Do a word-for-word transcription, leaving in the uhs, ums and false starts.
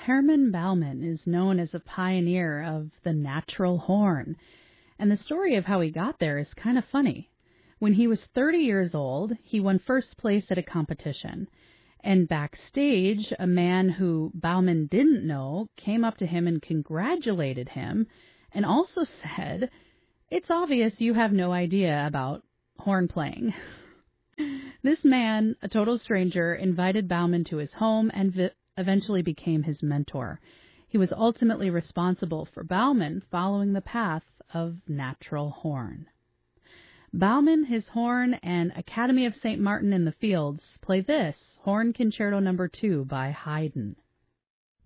Herman Baumann is known as a pioneer of the natural horn, and the story of how he got there is kind of funny. When he was thirty years old, he won first place at a competition, and backstage, a man who Baumann didn't know came up to him and congratulated him, and also said, "It's obvious you have no idea about horn playing." This man, a total stranger, invited Baumann to his home and vi- eventually became his mentor. He was ultimately responsible for Baumann following the path of natural horn. Baumann, his horn, and Academy of Saint Martin in the Fields play this, Horn Concerto Number two by Haydn.